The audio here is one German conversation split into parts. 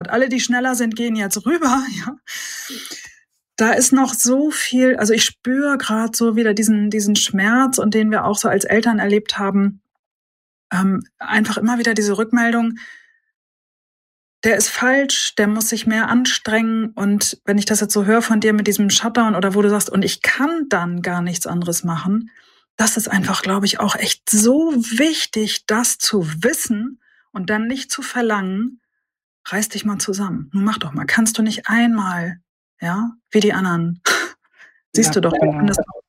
alle, die schneller sind, gehen jetzt rüber. Ja. Da ist noch so viel, also ich spüre gerade so wieder diesen Schmerz, und den wir auch so als Eltern erlebt haben, einfach immer wieder diese Rückmeldung, der ist falsch, der muss sich mehr anstrengen. Und wenn ich das jetzt so höre von dir mit diesem Shutdown, oder wo du sagst, und ich kann dann gar nichts anderes machen, das ist einfach, glaube ich, auch echt so wichtig, das zu wissen und dann nicht zu verlangen, reiß dich mal zusammen. Nun mach doch mal. Kannst du nicht einmal, ja, wie die anderen? Siehst du doch, du findest auch.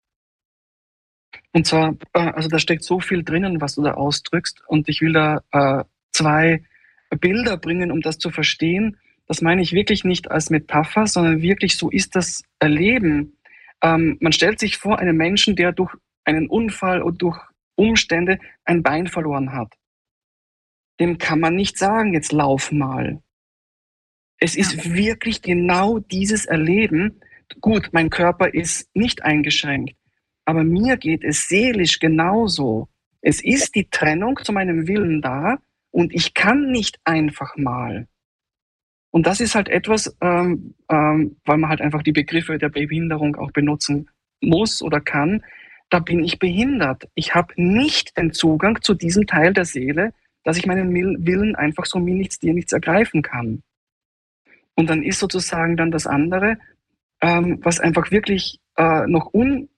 Und zwar, also da steckt so viel drinnen, was du da ausdrückst, und ich will da 2 Bilder bringen, um das zu verstehen. Das meine ich wirklich nicht als Metapher, sondern wirklich so ist das Erleben. Man stellt sich vor, einen Menschen, der durch einen Unfall oder durch Umstände ein Bein verloren hat. Dem kann man nicht sagen, jetzt lauf mal. Es ist wirklich genau dieses Erleben. Gut, mein Körper ist nicht eingeschränkt, aber mir geht es seelisch genauso. Es ist die Trennung zu meinem Willen da, und ich kann nicht einfach mal. Und das ist halt etwas, weil man halt einfach die Begriffe der Behinderung auch benutzen muss oder kann. Da bin ich behindert. Ich habe nicht den Zugang zu diesem Teil der Seele, dass ich meinen Willen einfach so mir nichts, dir nichts ergreifen kann. Und dann ist sozusagen dann das andere, was einfach wirklich noch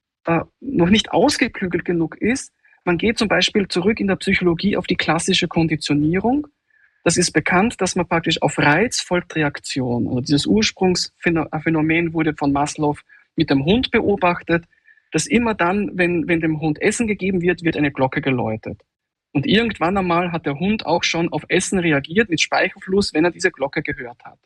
nicht ausgeklügelt genug ist. Man geht zum Beispiel zurück in der Psychologie auf die klassische Konditionierung. Das ist bekannt, dass man praktisch auf Reiz folgt Reaktion. Also dieses Ursprungsphänomen wurde von Maslow mit dem Hund beobachtet, dass immer dann, wenn dem Hund Essen gegeben wird, wird eine Glocke geläutet. Und irgendwann einmal hat der Hund auch schon auf Essen reagiert mit Speichelfluss, wenn er diese Glocke gehört hat.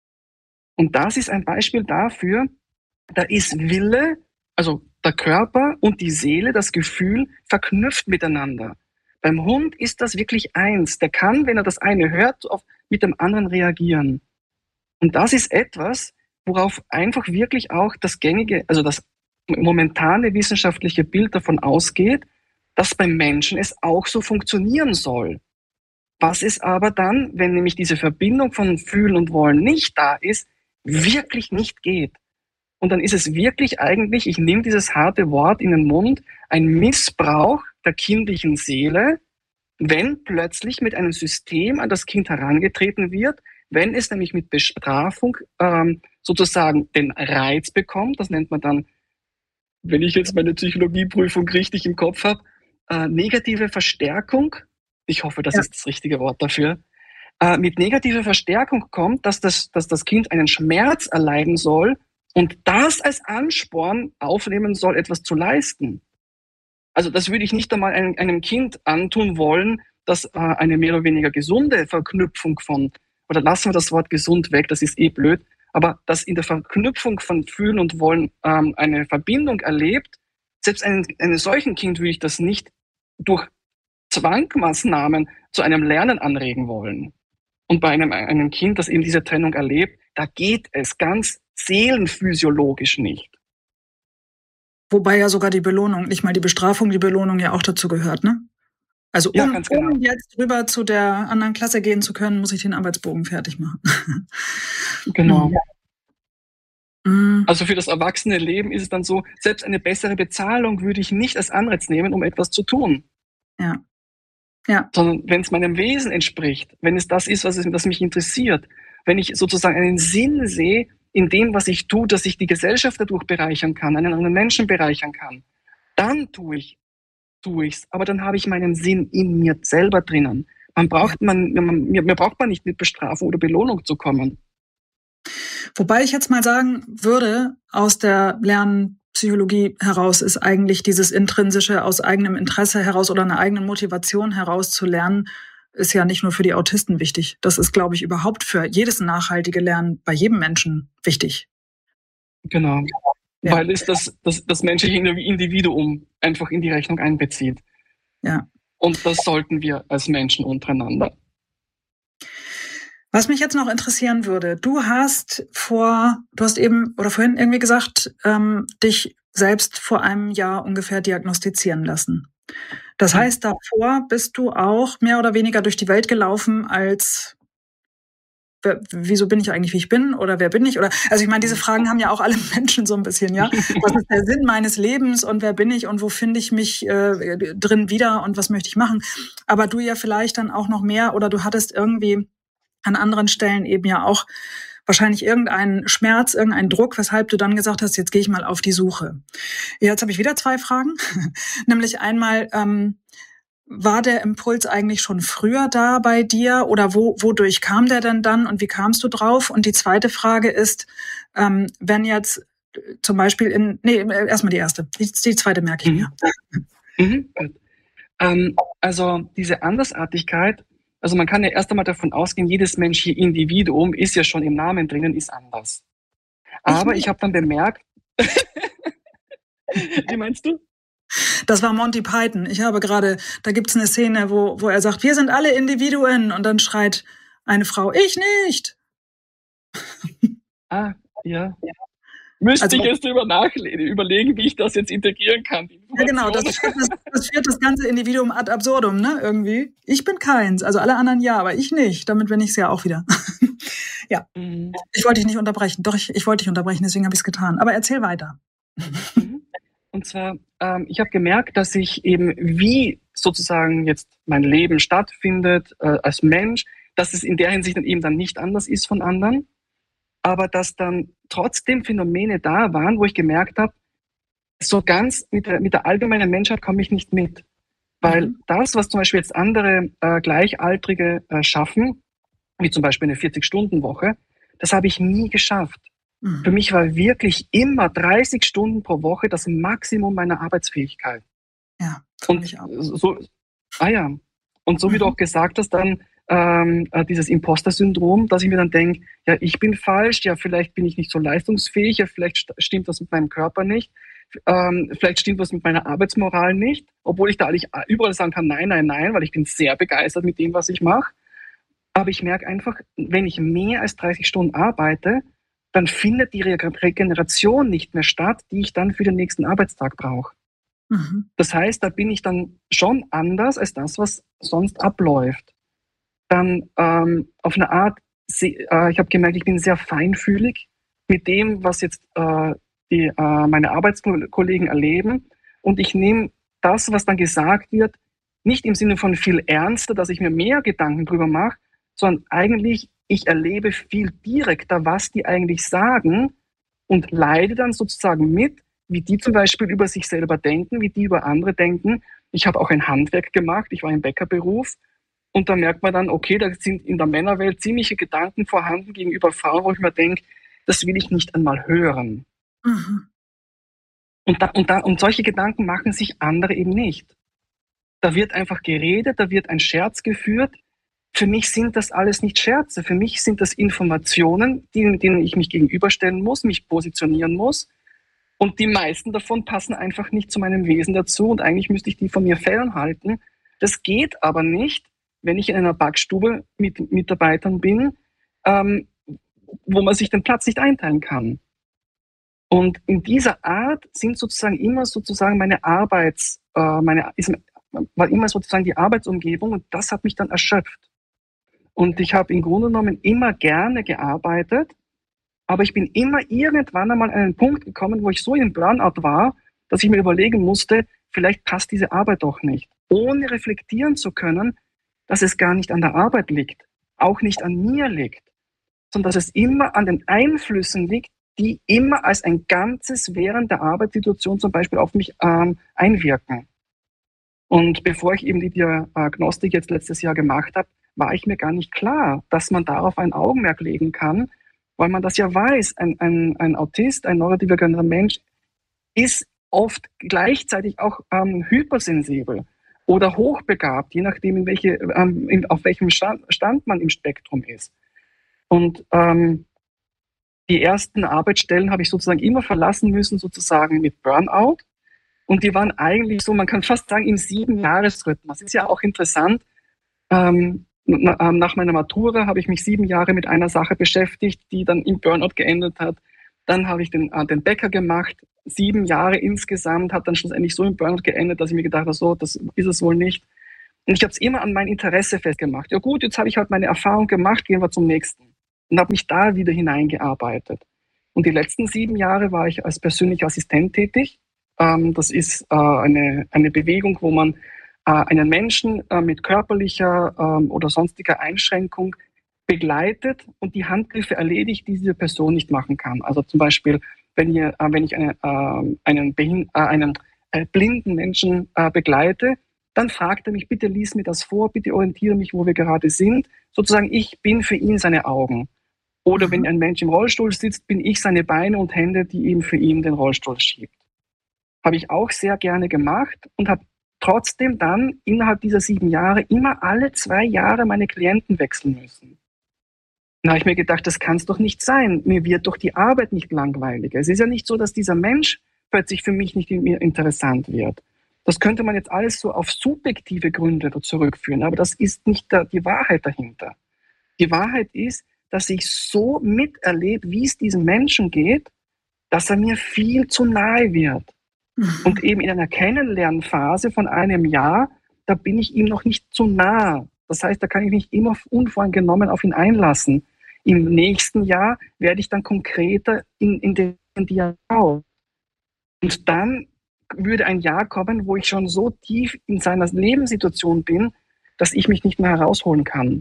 Und das ist ein Beispiel dafür, da ist Wille, also der Körper und die Seele, das Gefühl, verknüpft miteinander. Beim Hund ist das wirklich eins. Der kann, wenn er das eine hört, mit dem anderen reagieren. Und das ist etwas, worauf einfach wirklich auch das gängige, also das momentane wissenschaftliche Bild davon ausgeht, dass beim Menschen es auch so funktionieren soll. Was ist aber dann, wenn nämlich diese Verbindung von Fühlen und Wollen nicht da ist, wirklich nicht geht? Und dann ist es wirklich eigentlich, ich nehme dieses harte Wort in den Mund, ein Missbrauch der kindlichen Seele, wenn plötzlich mit einem System an das Kind herangetreten wird, wenn es nämlich mit Bestrafung sozusagen den Reiz bekommt, das nennt man dann, wenn ich jetzt meine Psychologieprüfung richtig im Kopf habe, negative Verstärkung, ich hoffe, das ist das richtige Wort dafür, mit negativer Verstärkung kommt, dass das Kind einen Schmerz erleiden soll und das als Ansporn aufnehmen soll, etwas zu leisten. Also das würde ich nicht einmal einem Kind antun wollen, das eine mehr oder weniger gesunde Verknüpfung von, oder lassen wir das Wort gesund weg, das ist blöd, aber das in der Verknüpfung von Fühlen und Wollen eine Verbindung erlebt, selbst einem solchen Kind würde ich das nicht durch Zwangmaßnahmen zu einem Lernen anregen wollen. Und bei einem Kind, das eben diese Trennung erlebt, da geht es ganz seelenphysiologisch nicht. Wobei ja sogar die Belohnung, nicht mal die Bestrafung, die Belohnung ja auch dazu gehört, ne? Also um jetzt rüber zu der anderen Klasse gehen zu können, muss ich den Arbeitsbogen fertig machen. Genau. Also für das erwachsene Leben ist es dann so, selbst eine bessere Bezahlung würde ich nicht als Anreiz nehmen, um etwas zu tun. Ja. Sondern wenn es meinem Wesen entspricht, wenn es das ist, was mich interessiert, wenn ich sozusagen einen Sinn sehe in dem, was ich tue, dass ich die Gesellschaft dadurch bereichern kann, einen anderen Menschen bereichern kann, dann tue ich's. Aber dann habe ich meinen Sinn in mir selber drinnen. Mir braucht man nicht mit Bestrafung oder Belohnung zu kommen. Wobei ich jetzt mal sagen würde, aus der Lernpsychologie heraus ist eigentlich dieses Intrinsische aus eigenem Interesse heraus oder einer eigenen Motivation heraus zu lernen, ist ja nicht nur für die Autisten wichtig. Das ist, glaube ich, überhaupt für jedes nachhaltige Lernen bei jedem Menschen wichtig. Genau. Ja. Weil es das menschliche Individuum einfach in die Rechnung einbezieht. Ja. Und das sollten wir als Menschen untereinander. Was mich jetzt noch interessieren würde, du hast eben oder vorhin irgendwie gesagt, dich selbst vor einem Jahr ungefähr diagnostizieren lassen. Das heißt, davor bist du auch mehr oder weniger durch die Welt gelaufen als wieso bin ich eigentlich, wie ich bin? Oder wer bin ich? Oder, also ich meine, diese Fragen haben ja auch alle Menschen so ein bisschen, ja. Was ist der Sinn meines Lebens und wer bin ich und wo finde ich mich drin wieder und was möchte ich machen? Aber du ja vielleicht dann auch noch mehr oder du hattest irgendwie an anderen Stellen eben ja auch wahrscheinlich irgendeinen Schmerz, irgendeinen Druck, weshalb du dann gesagt hast, jetzt gehe ich mal auf die Suche. Jetzt habe ich wieder 2 Fragen. Nämlich einmal, war der Impuls eigentlich schon früher da bei dir oder wodurch kam der denn dann und wie kamst du drauf? Und die zweite Frage ist, wenn jetzt zum Beispiel erstmal die erste. Die zweite merke ich mir. Also diese Andersartigkeit, also man kann ja erst einmal davon ausgehen, jedes menschliche Individuum ist ja schon im Namen drinnen, ist anders. Aber ich habe dann bemerkt, wie meinst du? Das war Monty Python. Ich habe gerade, da gibt's eine Szene, wo er sagt, wir sind alle Individuen und dann schreit eine Frau, ich nicht. Ja. Müsste ich jetzt überlegen, wie ich das jetzt integrieren kann. Ja, genau, das führt das ganze Individuum ad absurdum, ne, irgendwie. Ich bin keins, also alle anderen ja, aber ich nicht. Damit bin ich es ja auch wieder. Ja, Ich wollte dich nicht unterbrechen. Doch, ich wollte dich unterbrechen, deswegen habe ich es getan. Aber erzähl weiter. Und zwar, ich habe gemerkt, dass ich eben, wie sozusagen jetzt mein Leben stattfindet als Mensch, dass es in der Hinsicht dann eben dann nicht anders ist von anderen, aber dass dann trotzdem Phänomene da waren, wo ich gemerkt habe, so ganz mit der allgemeinen Menschheit komme ich nicht mit. Weil das, was zum Beispiel jetzt andere Gleichaltrige schaffen, wie zum Beispiel eine 40-Stunden-Woche, das habe ich nie geschafft. Für mich war wirklich immer 30 Stunden pro Woche das Maximum meiner Arbeitsfähigkeit. Ja, und ich auch. Und so wie du auch gesagt hast, dann dieses Imposter-Syndrom, dass ich mir dann denke, ja, ich bin falsch, ja, vielleicht bin ich nicht so leistungsfähig, ja, vielleicht stimmt was mit meinem Körper nicht, vielleicht stimmt was mit meiner Arbeitsmoral nicht, obwohl ich da überall sagen kann, nein, weil ich bin sehr begeistert mit dem, was ich mache. Aber ich merke einfach, wenn ich mehr als 30 Stunden arbeite, dann findet die Regeneration nicht mehr statt, die ich dann für den nächsten Arbeitstag brauche. Das heißt, da bin ich dann schon anders als das, was sonst abläuft. Dann auf eine Art, ich habe gemerkt, ich bin sehr feinfühlig mit dem, was jetzt meine Arbeitskollegen erleben. Und ich nehme das, was dann gesagt wird, nicht im Sinne von viel ernster, dass ich mir mehr Gedanken drüber mache, sondern eigentlich, ich erlebe viel direkter, was die eigentlich sagen und leide dann sozusagen mit, wie die zum Beispiel über sich selber denken, wie die über andere denken. Ich habe auch ein Handwerk gemacht, ich war im Bäckerberuf und da merkt man dann, okay, da sind in der Männerwelt ziemliche Gedanken vorhanden gegenüber Frauen, wo ich mir denke, das will ich nicht einmal hören. Und solche Gedanken machen sich andere eben nicht. Da wird einfach geredet, da wird ein Scherz geführt. Für mich sind das alles nicht Scherze. Für mich sind das Informationen, denen ich mich gegenüberstellen muss, mich positionieren muss. Und die meisten davon passen einfach nicht zu meinem Wesen dazu. Und eigentlich müsste ich die von mir fernhalten. Das geht aber nicht, wenn ich in einer Backstube mit Mitarbeitern bin, wo man sich den Platz nicht einteilen kann. Und in dieser Art sind sozusagen immer meine war immer sozusagen die Arbeitsumgebung und das hat mich dann erschöpft. Und ich habe im Grunde genommen immer gerne gearbeitet, aber ich bin immer irgendwann einmal an einen Punkt gekommen, wo ich so im Burnout war, dass ich mir überlegen musste, vielleicht passt diese Arbeit doch nicht. Ohne reflektieren zu können, dass es gar nicht an der Arbeit liegt, auch nicht an mir liegt, sondern dass es immer an den Einflüssen liegt, die immer als ein Ganzes während der Arbeitssituation zum Beispiel auf mich einwirken. Und bevor ich eben die Diagnostik jetzt letztes Jahr gemacht habe, war ich mir gar nicht klar, dass man darauf ein Augenmerk legen kann, weil man das ja weiß, ein Autist, ein neurodivergenter Mensch ist oft gleichzeitig auch hypersensibel oder hochbegabt, je nachdem, auf welchem Stand man im Spektrum ist. Und die ersten Arbeitsstellen habe ich sozusagen immer verlassen müssen, sozusagen mit Burnout. Und die waren eigentlich so, man kann fast sagen, im 7-Jahres-Rhythmus. Das ist ja auch interessant. Nach meiner Matura habe ich mich 7 Jahre mit einer Sache beschäftigt, die dann im Burnout geendet hat. Dann habe ich den Bäcker gemacht, 7 Jahre insgesamt, hat dann schlussendlich so im Burnout geendet, dass ich mir gedacht habe, so, das ist es wohl nicht. Und ich habe es immer an mein Interesse festgemacht. Ja gut, jetzt habe ich halt meine Erfahrung gemacht, gehen wir zum nächsten. und habe mich da wieder hineingearbeitet. Und die letzten 7 Jahre war ich als persönlicher Assistent tätig. Das ist eine Bewegung, wo man einen Menschen mit körperlicher oder sonstiger Einschränkung begleitet und die Handgriffe erledigt, die diese Person nicht machen kann. Also zum Beispiel, wenn ich einen blinden Menschen begleite, dann fragt er mich, bitte lies mir das vor, bitte orientiere mich, wo wir gerade sind. Sozusagen, ich bin für ihn seine Augen. Oder wenn ein Mensch im Rollstuhl sitzt, bin ich seine Beine und Hände, die ihm für ihn den Rollstuhl schiebt. Habe ich auch sehr gerne gemacht und habe trotzdem dann innerhalb dieser 7 Jahre immer alle 2 Jahre meine Klienten wechseln müssen. Dann habe ich mir gedacht, das kann es doch nicht sein. Mir wird doch die Arbeit nicht langweiliger. Es ist ja nicht so, dass dieser Mensch plötzlich für mich nicht mehr interessant wird. Das könnte man jetzt alles so auf subjektive Gründe zurückführen, aber das ist nicht die Wahrheit dahinter. Die Wahrheit ist, dass ich so miterlebe, wie es diesem Menschen geht, dass er mir viel zu nahe wird. Und eben in einer Kennenlernphase von einem Jahr, da bin ich ihm noch nicht zu nah. Das heißt, da kann ich mich immer unvoreingenommen auf ihn einlassen. Im nächsten Jahr werde ich dann konkreter in den Dialog. Und dann würde ein Jahr kommen, wo ich schon so tief in seiner Lebenssituation bin, dass ich mich nicht mehr herausholen kann.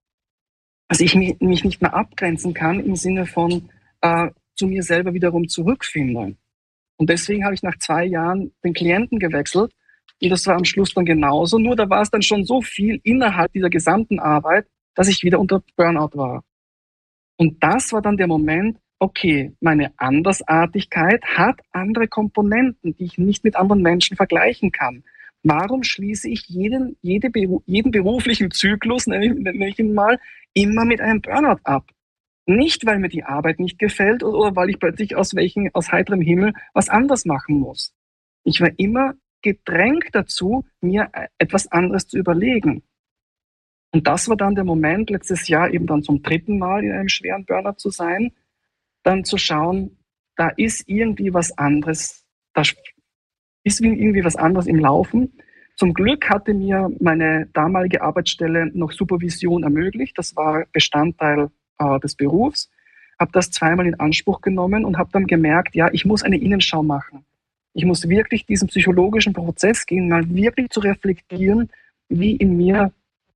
Dass ich mich nicht mehr abgrenzen kann im Sinne von zu mir selber wiederum zurückfinden. Und deswegen habe ich nach 2 Jahren den Klienten gewechselt. Und das war am Schluss dann genauso. Nur da war es dann schon so viel innerhalb dieser gesamten Arbeit, dass ich wieder unter Burnout war. Und das war dann der Moment, okay, meine Andersartigkeit hat andere Komponenten, die ich nicht mit anderen Menschen vergleichen kann. Warum schließe ich jeden beruflichen Zyklus, nenne ich ihn mal, immer mit einem Burnout ab? Nicht, weil mir die Arbeit nicht gefällt oder weil ich plötzlich aus heiterem Himmel was anderes machen muss. Ich war immer gedrängt dazu, mir etwas anderes zu überlegen. Und das war dann der Moment, letztes Jahr eben dann zum 3. Mal in einem schweren Burnout zu sein, dann zu schauen, da ist irgendwie was anderes, da ist irgendwie was anderes im Laufen. Zum Glück hatte mir meine damalige Arbeitsstelle noch Supervision ermöglicht. Das war Bestandteil des Berufs. Habe das 2-mal in Anspruch genommen und habe dann gemerkt, ja, ich muss eine Innenschau machen. Ich muss wirklich diesen psychologischen Prozess gehen, mal wirklich zu reflektieren, wie in mir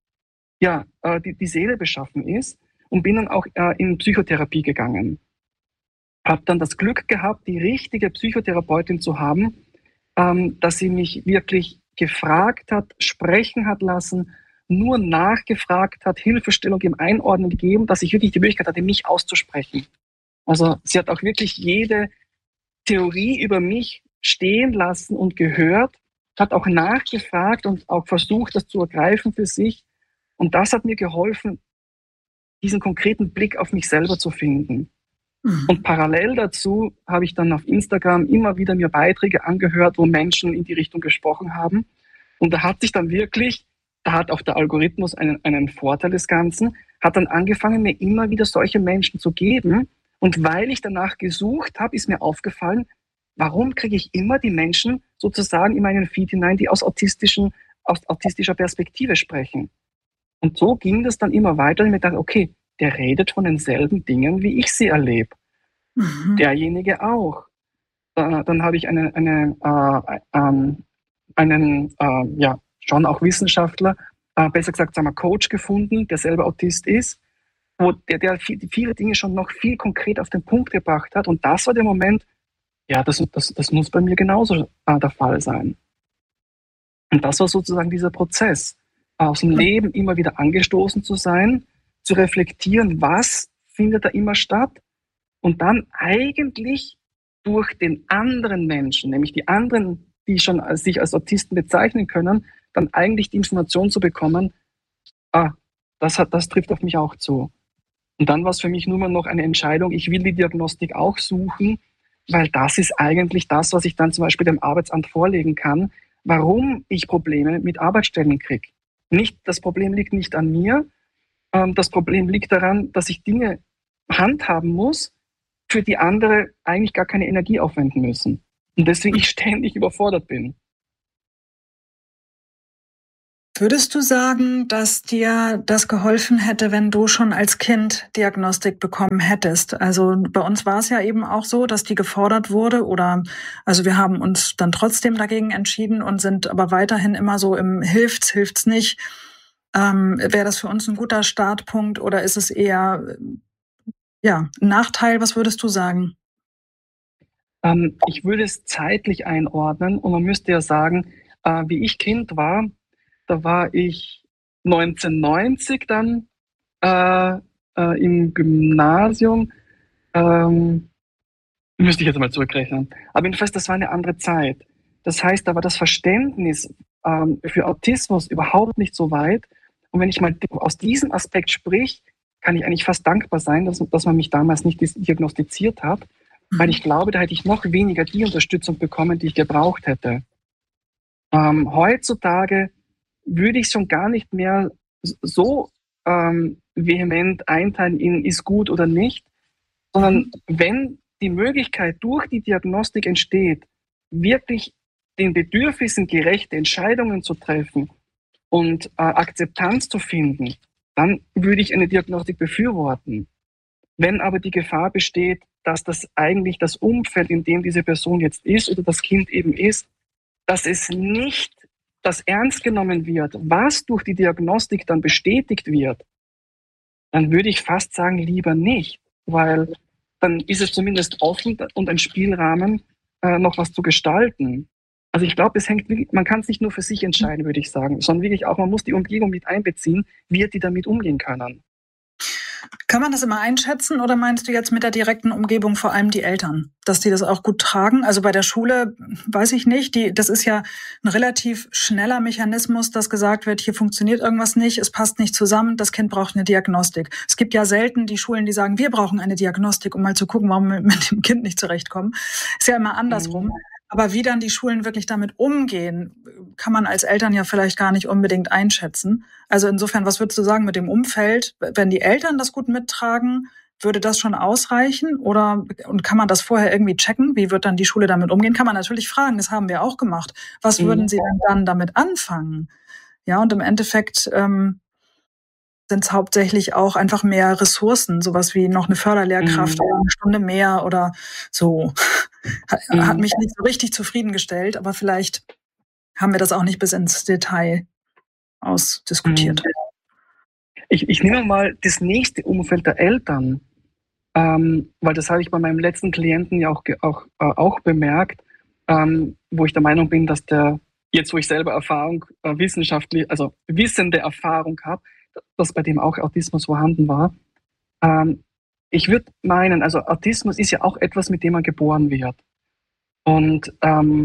die Seele beschaffen ist, und bin dann auch in Psychotherapie gegangen. Habe dann das Glück gehabt, die richtige Psychotherapeutin zu haben, dass sie mich wirklich gefragt hat, sprechen hat lassen, nur nachgefragt hat, Hilfestellung im Einordnen gegeben, dass ich wirklich die Möglichkeit hatte, mich auszusprechen. Also sie hat auch wirklich jede Theorie über mich stehen lassen und gehört, hat auch nachgefragt und auch versucht, das zu ergreifen für sich. Und das hat mir geholfen, diesen konkreten Blick auf mich selber zu finden. Und parallel dazu habe ich dann auf Instagram immer wieder mir Beiträge angehört, wo Menschen in die Richtung gesprochen haben. Und da hat auch der Algorithmus einen Vorteil des Ganzen, hat dann angefangen, mir immer wieder solche Menschen zu geben. Und weil ich danach gesucht habe, ist mir aufgefallen, warum kriege ich immer die Menschen sozusagen in meinen Feed hinein, die aus autistischer Perspektive sprechen. Und so ging das dann immer weiter. Und ich mir dachte, okay, der redet von denselben Dingen, wie ich sie erlebe. Derjenige auch. Dann habe ich schon auch Wissenschaftler, besser gesagt, sagen wir Coach gefunden, der selber Autist ist, der viele Dinge schon noch viel konkret auf den Punkt gebracht hat. Und das war der Moment, ja, das muss bei mir genauso der Fall sein. Und das war sozusagen dieser Prozess, aus dem Leben immer wieder angestoßen zu sein, zu reflektieren, was findet da immer statt, und dann eigentlich durch den anderen Menschen, nämlich die anderen, die schon sich als Autisten bezeichnen können, dann eigentlich die Information zu bekommen, das trifft auf mich auch zu. Und dann war es für mich nur noch eine Entscheidung, ich will die Diagnostik auch suchen, weil das ist eigentlich das, was ich dann zum Beispiel dem Arbeitsamt vorlegen kann, warum ich Probleme mit Arbeitsstellen kriege. Das Problem liegt nicht an mir, das Problem liegt daran, dass ich Dinge handhaben muss, für die andere eigentlich gar keine Energie aufwenden müssen. Und deswegen ich ständig überfordert bin. Würdest du sagen, dass dir das geholfen hätte, wenn du schon als Kind Diagnostik bekommen hättest? Also bei uns war es ja eben auch so, dass die gefordert wurde also wir haben uns dann trotzdem dagegen entschieden und sind aber weiterhin immer so im hilft's nicht. Wäre das für uns ein guter Startpunkt oder ist es eher, ein Nachteil? Was würdest du sagen? Ich würde es zeitlich einordnen und man müsste ja sagen, wie ich Kind war, da war ich 1990 dann im Gymnasium. Müsste ich jetzt mal zurückrechnen. Aber jedenfalls, das war eine andere Zeit. Das heißt, da war das Verständnis für Autismus überhaupt nicht so weit. Und wenn ich mal aus diesem Aspekt sprich, kann ich eigentlich fast dankbar sein, dass man mich damals nicht diagnostiziert hat, weil ich glaube, da hätte ich noch weniger die Unterstützung bekommen, die ich gebraucht hätte. Heutzutage würde ich schon gar nicht mehr so vehement einteilen in ist gut oder nicht, sondern wenn die Möglichkeit durch die Diagnostik entsteht, wirklich den Bedürfnissen gerechte Entscheidungen zu treffen und Akzeptanz zu finden, dann würde ich eine Diagnostik befürworten. Wenn aber die Gefahr besteht, dass das eigentlich das Umfeld, in dem diese Person jetzt ist oder das Kind eben ist, dass es nicht das ernst genommen wird, was durch die Diagnostik dann bestätigt wird, dann würde ich fast sagen, lieber nicht, weil dann ist es zumindest offen und ein Spielrahmen, noch was zu gestalten. Also ich glaube, man kann es nicht nur für sich entscheiden, würde ich sagen, sondern wirklich auch, man muss die Umgebung mit einbeziehen, wie die damit umgehen können. Kann man das immer einschätzen oder meinst du jetzt mit der direkten Umgebung vor allem die Eltern, dass die das auch gut tragen? Also bei der Schule weiß ich nicht, das ist ja ein relativ schneller Mechanismus, dass gesagt wird, hier funktioniert irgendwas nicht, es passt nicht zusammen, das Kind braucht eine Diagnostik. Es gibt ja selten die Schulen, die sagen, wir brauchen eine Diagnostik, um mal zu gucken, warum wir mit dem Kind nicht zurechtkommen. Ist ja immer andersrum. Aber wie dann die Schulen wirklich damit umgehen, kann man als Eltern ja vielleicht gar nicht unbedingt einschätzen. Also insofern, was würdest du sagen mit dem Umfeld? Wenn die Eltern das gut mittragen, würde das schon ausreichen? Und kann man das vorher irgendwie checken? Wie wird dann die Schule damit umgehen? Kann man natürlich fragen, das haben wir auch gemacht. Was würden sie denn dann damit anfangen? Ja, und im Endeffekt sind es hauptsächlich auch einfach mehr Ressourcen, sowas wie noch eine Förderlehrkraft oder eine Stunde mehr oder so. Hat mich nicht so richtig zufriedengestellt, aber vielleicht haben wir das auch nicht bis ins Detail ausdiskutiert. Ich nehme mal das nächste Umfeld der Eltern, weil das habe ich bei meinem letzten Klienten ja auch bemerkt, wo ich der Meinung bin, dass jetzt wo ich selber Erfahrung wissenschaftlich, also wissende Erfahrung habe, dass bei dem auch Autismus vorhanden war. Ich würde meinen, also Autismus ist ja auch etwas, mit dem man geboren wird. Und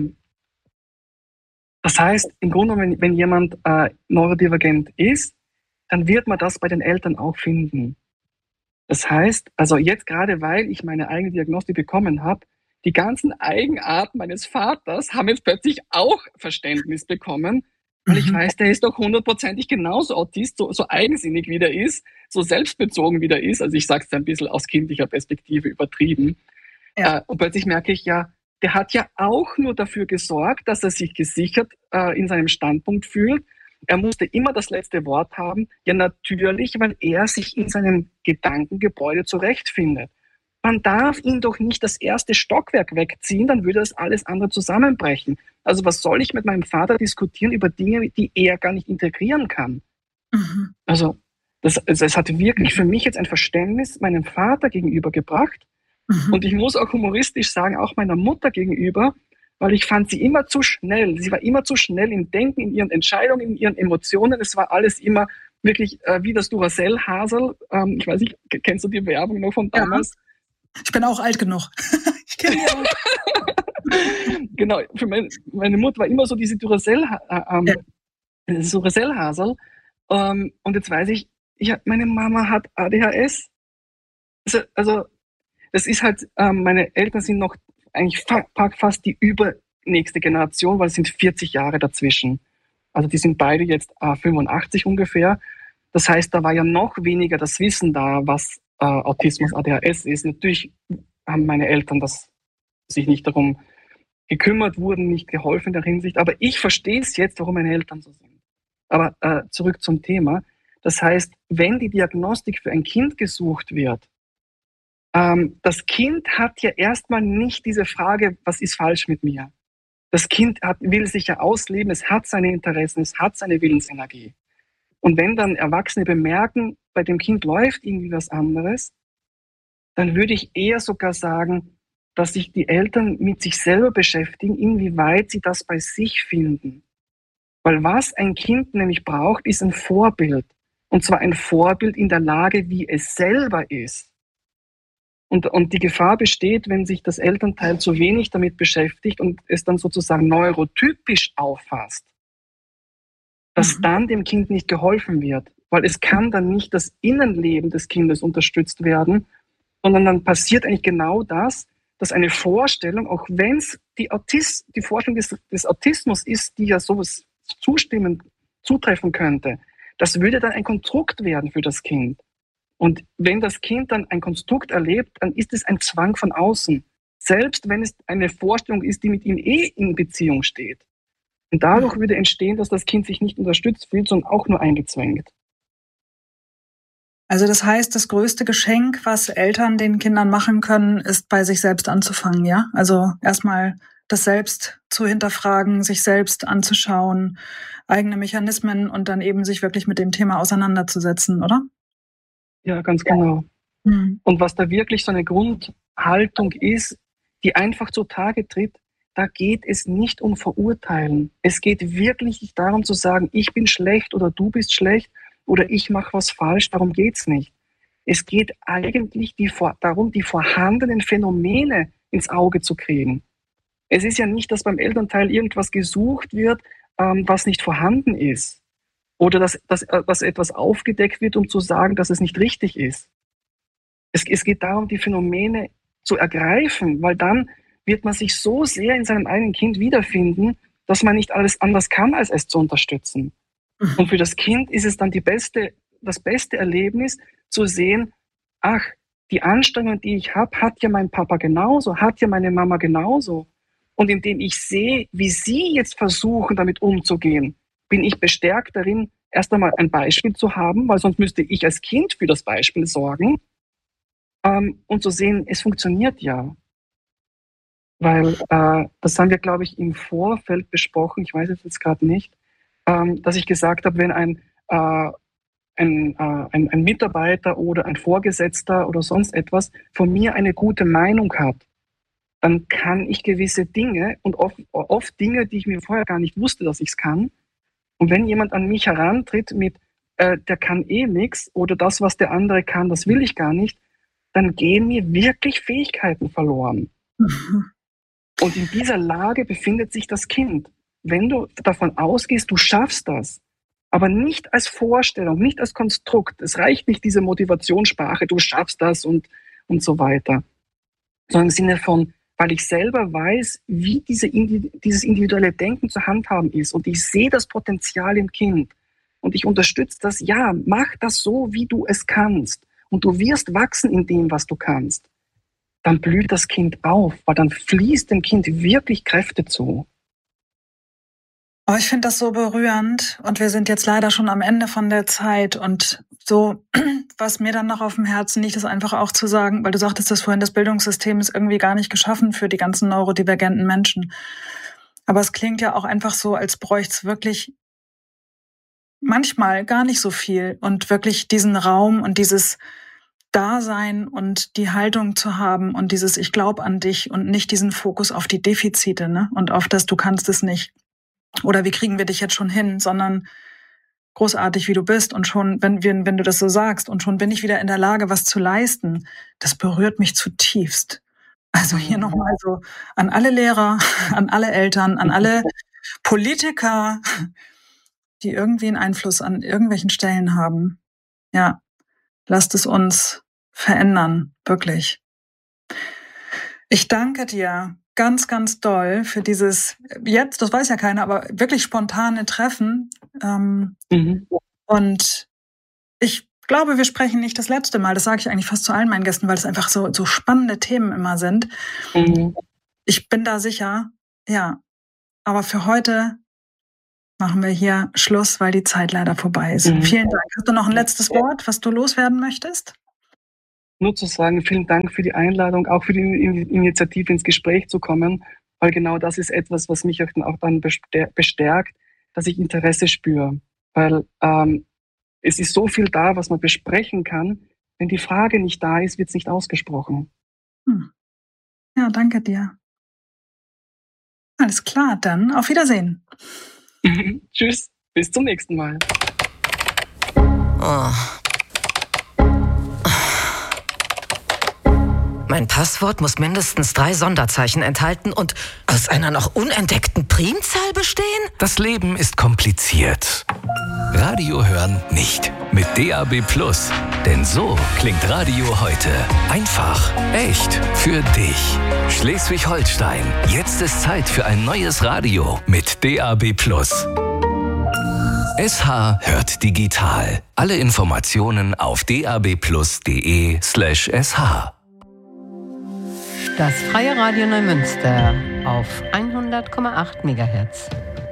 das heißt, im Grunde, wenn jemand neurodivergent ist, dann wird man das bei den Eltern auch finden. Das heißt, also jetzt gerade, weil ich meine eigene Diagnostik bekommen habe, die ganzen Eigenarten meines Vaters haben jetzt plötzlich auch Verständnis bekommen, weil ich weiß, der ist doch 100%ig genauso Autist, so eigensinnig wie der ist, so selbstbezogen wie der ist. Also ich sage es ein bisschen aus kindlicher Perspektive übertrieben. Ja. Und plötzlich merke ich ja, der hat ja auch nur dafür gesorgt, dass er sich gesichert in seinem Standpunkt fühlt. Er musste immer das letzte Wort haben. Ja, natürlich, weil er sich in seinem Gedankengebäude zurechtfindet. Man darf ihn doch nicht das erste Stockwerk wegziehen, dann würde das alles andere zusammenbrechen. Also was soll ich mit meinem Vater diskutieren über Dinge, die er gar nicht integrieren kann? Also das hat wirklich für mich jetzt ein Verständnis meinem Vater gegenüber gebracht. Und ich muss auch humoristisch sagen, auch meiner Mutter gegenüber, weil ich fand sie immer zu schnell. Sie war immer zu schnell im Denken, in ihren Entscheidungen, in ihren Emotionen. Es war alles immer wirklich wie das Duracell-Hasel. Ich weiß nicht, kennst du die Werbung noch von damals? Ja. Ich bin auch alt genug. Ich kenne die auch. Genau, für meine Mutter war immer so diese Duracell-Hasel. Und jetzt weiß ich, meine Mama hat ADHS. Also das ist halt, meine Eltern sind noch eigentlich fast die übernächste Generation, weil es sind 40 Jahre dazwischen. Also die sind beide jetzt 85 ungefähr. Das heißt, da war ja noch weniger das Wissen da, was Autismus, ADHS ist. Natürlich haben meine Eltern sich nicht darum gekümmert, wurden nicht geholfen in der Hinsicht. Aber ich verstehe es jetzt, warum meine Eltern so sind. Aber zurück zum Thema. Das heißt, wenn die Diagnostik für ein Kind gesucht wird, das Kind hat ja erstmal nicht diese Frage, was ist falsch mit mir? Das Kind will sich ja ausleben, es hat seine Interessen, es hat seine Willensenergie. Und wenn dann Erwachsene bemerken, bei dem Kind läuft irgendwie was anderes, dann würde ich eher sogar sagen, dass sich die Eltern mit sich selber beschäftigen, inwieweit sie das bei sich finden. Weil was ein Kind nämlich braucht, ist ein Vorbild. Und zwar ein Vorbild in der Lage, wie es selber ist. Und die Gefahr besteht, wenn sich das Elternteil zu wenig damit beschäftigt und es dann sozusagen neurotypisch auffasst, dass dann dem Kind nicht geholfen wird. Weil es kann dann nicht das Innenleben des Kindes unterstützt werden, sondern dann passiert eigentlich genau das, dass eine Vorstellung, auch wenn es die Vorstellung des Autismus ist, die ja sowas zutreffen könnte, das würde dann ein Konstrukt werden für das Kind. Und wenn das Kind dann ein Konstrukt erlebt, dann ist es ein Zwang von außen. Selbst wenn es eine Vorstellung ist, die mit ihm in Beziehung steht. Und dadurch würde entstehen, dass das Kind sich nicht unterstützt fühlt, sondern auch nur eingezwängt. Also das heißt, das größte Geschenk, was Eltern den Kindern machen können, ist bei sich selbst anzufangen, ja? Also erstmal das selbst zu hinterfragen, sich selbst anzuschauen, eigene Mechanismen und dann eben sich wirklich mit dem Thema auseinanderzusetzen, oder? Ja, ganz genau. Und was da wirklich so eine Grundhaltung ist, die einfach zutage tritt, da geht es nicht um Verurteilen. Es geht wirklich nicht darum zu sagen, ich bin schlecht oder du bist schlecht oder ich mache was falsch, darum geht's nicht. Es geht eigentlich darum, die vorhandenen Phänomene ins Auge zu kriegen. Es ist ja nicht, dass beim Elternteil irgendwas gesucht wird, was nicht vorhanden ist. Oder dass etwas aufgedeckt wird, um zu sagen, dass es nicht richtig ist. Es geht darum, die Phänomene zu ergreifen, weil dann wird man sich so sehr in seinem eigenen Kind wiederfinden, dass man nicht alles anders kann, als es zu unterstützen. Und für das Kind ist es dann das beste Erlebnis, zu sehen, ach, die Anstrengung, die ich habe, hat ja mein Papa genauso, hat ja meine Mama genauso. Und indem ich sehe, wie sie jetzt versuchen, damit umzugehen, bin ich bestärkt darin, erst einmal ein Beispiel zu haben, weil sonst müsste ich als Kind für das Beispiel sorgen, und zu sehen, es funktioniert ja. Weil das haben wir, glaube ich, im Vorfeld besprochen, ich weiß es jetzt gerade nicht, dass ich gesagt habe, wenn ein Mitarbeiter oder ein Vorgesetzter oder sonst etwas von mir eine gute Meinung hat, dann kann ich gewisse Dinge und oft Dinge, die ich mir vorher gar nicht wusste, dass ich es kann. Und wenn jemand an mich herantritt mit, der kann eh nichts oder das, was der andere kann, das will ich gar nicht, dann gehen mir wirklich Fähigkeiten verloren. Und in dieser Lage befindet sich das Kind. Wenn du davon ausgehst, du schaffst das, aber nicht als Vorstellung, nicht als Konstrukt. Es reicht nicht diese Motivationssprache, du schaffst das und so weiter. Sondern im Sinne von, weil ich selber weiß, wie dieses individuelle Denken zu handhaben ist und ich sehe das Potenzial im Kind und ich unterstütze das, ja, mach das so, wie du es kannst und du wirst wachsen in dem, was du kannst. Dann blüht das Kind auf, weil dann fließt dem Kind wirklich Kräfte zu. Oh, ich finde das so berührend und wir sind jetzt leider schon am Ende von der Zeit und so, was mir dann noch auf dem Herzen liegt, ist einfach auch zu sagen, weil du sagtest das vorhin, das Bildungssystem ist irgendwie gar nicht geschaffen für die ganzen neurodivergenten Menschen. Aber es klingt ja auch einfach so, als bräuchte es wirklich manchmal gar nicht so viel und wirklich diesen Raum und dieses Dasein und die Haltung zu haben und dieses Ich glaube an dich und nicht diesen Fokus auf die Defizite, ne? Und auf das, du kannst es nicht. Oder wie kriegen wir dich jetzt schon hin, sondern großartig, wie du bist und schon, wenn du das so sagst und schon bin ich wieder in der Lage, was zu leisten. Das berührt mich zutiefst. Also hier nochmal so an alle Lehrer, an alle Eltern, an alle Politiker, die irgendwie einen Einfluss an irgendwelchen Stellen haben. Ja, lasst es uns verändern, wirklich. Ich danke dir ganz, ganz doll für dieses jetzt, das weiß ja keiner, aber wirklich spontane Treffen. Und ich glaube, wir sprechen nicht das letzte Mal. Das sage ich eigentlich fast zu allen meinen Gästen, weil es einfach so spannende Themen immer sind. Ich bin da sicher, ja. Aber für heute machen wir hier Schluss, weil die Zeit leider vorbei ist. Vielen Dank. Hast du noch ein letztes Wort, was du loswerden möchtest? Nur zu sagen, vielen Dank für die Einladung, auch für die Initiative, ins Gespräch zu kommen, weil genau das ist etwas, was mich auch dann bestärkt, dass ich Interesse spüre. Weil es ist so viel da, was man besprechen kann. Wenn die Frage nicht da ist, wird es nicht ausgesprochen. Ja, danke dir. Alles klar, dann auf Wiedersehen. Tschüss, bis zum nächsten Mal. Oh. Mein Passwort muss mindestens 3 Sonderzeichen enthalten und aus einer noch unentdeckten Primzahl bestehen? Das Leben ist kompliziert. Radio hören nicht. Mit DAB+. Denn so klingt Radio heute. Einfach, echt, für dich. Schleswig-Holstein. Jetzt ist Zeit für ein neues Radio mit DAB+. SH hört digital. Alle Informationen auf dabplus.de/sh. Das Freie Radio Neumünster auf 100,8 MHz.